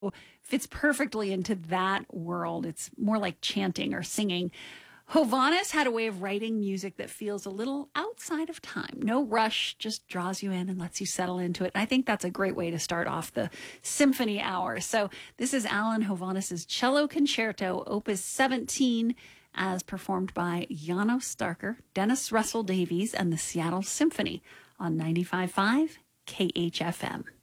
fits perfectly into that world. It's more like chanting or singing. Hovhannes had a way of writing music that feels a little outside of time. No rush, just draws you in and lets you settle into it. And I think that's a great way to start off the symphony hour. So this is Alan Hovhannes' Cello Concerto, Opus 17, as performed by Janos Starker, Dennis Russell Davies, and the Seattle Symphony on 95.5 KHFM.